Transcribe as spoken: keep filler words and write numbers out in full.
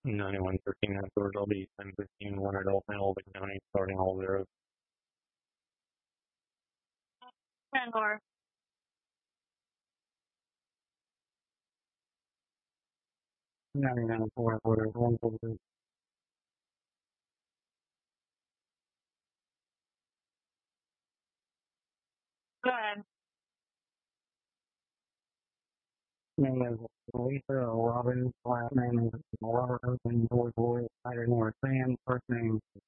ninety-one thirteen outdoors, I'll be ten fifteen, one adult male, the county, starting all zeros. Bangor. ninety-nine four, quarter, one quarter. Go ahead. Name is Lisa Robbins, last name is Robert Open, boy boy, I don't know her Sam, first name